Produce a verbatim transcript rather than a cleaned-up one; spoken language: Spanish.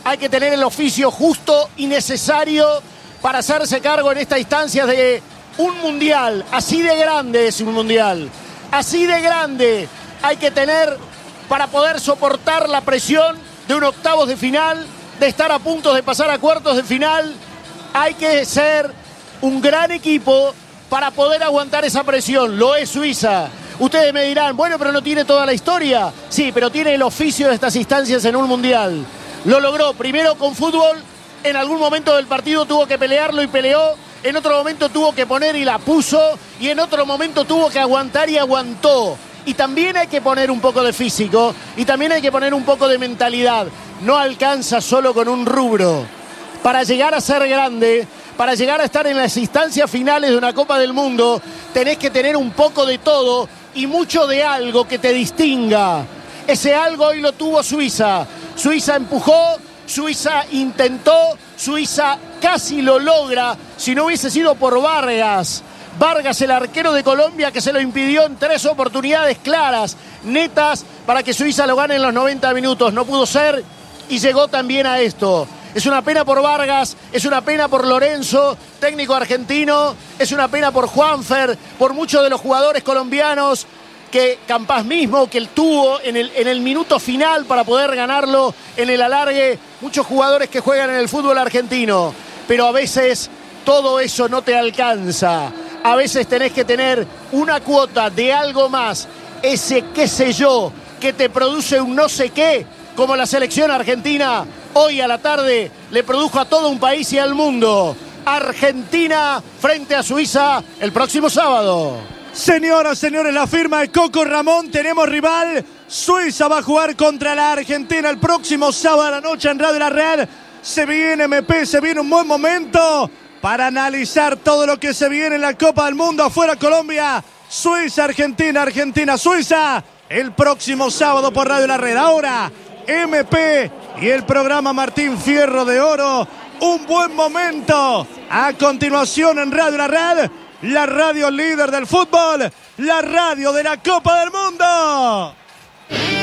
hay que tener el oficio justo y necesario para hacerse cargo en esta instancia de un mundial. Así de grande es un mundial. Así de grande hay que tener para poder soportar la presión de un octavos de final, de estar a punto de pasar a cuartos de final. Hay que ser un gran equipo para poder aguantar esa presión. Lo es Suiza. Ustedes me dirán, bueno, pero no tiene toda la historia. Sí, pero tiene el oficio de estas instancias en un mundial. Lo logró primero con fútbol, en algún momento del partido tuvo que pelearlo y peleó, en otro momento tuvo que poner y la puso, y en otro momento tuvo que aguantar y aguantó. Y también hay que poner un poco de físico, y también hay que poner un poco de mentalidad. No alcanza solo con un rubro. Para llegar a ser grande, para llegar a estar en las instancias finales de una Copa del Mundo, tenés que tener un poco de todo y mucho de algo que te distinga. Ese algo hoy lo tuvo Suiza. Suiza empujó, Suiza intentó, Suiza casi lo logra. Si no hubiese sido por Vargas, Vargas, el arquero de Colombia, que se lo impidió en tres oportunidades claras, netas, para que Suiza lo gane en los noventa minutos. No pudo ser y llegó también a esto. Es una pena por Vargas, es una pena por Lorenzo, técnico argentino, es una pena por Juanfer, por muchos de los jugadores colombianos, que Campas mismo, que él tuvo en el, en el minuto final para poder ganarlo en el alargue, muchos jugadores que juegan en el fútbol argentino, pero a veces todo eso no te alcanza, a veces tenés que tener una cuota de algo más, ese qué sé yo, que te produce un no sé qué, como la selección argentina hoy a la tarde le produjo a todo un país y al mundo. Argentina frente a Suiza el próximo sábado. Señoras, señores, la firma de Coco Ramón, tenemos rival. Suiza va a jugar contra la Argentina el próximo sábado a la noche en Radio La Real. Se viene M P, se viene un buen momento para analizar todo lo que se viene en la Copa del Mundo. Afuera Colombia, Suiza, Argentina, Argentina, Suiza, el próximo sábado por Radio La Red. Ahora M P y el programa Martín Fierro de Oro. Un buen momento. A continuación en Radio La Red, la radio líder del fútbol, la radio de la Copa del Mundo.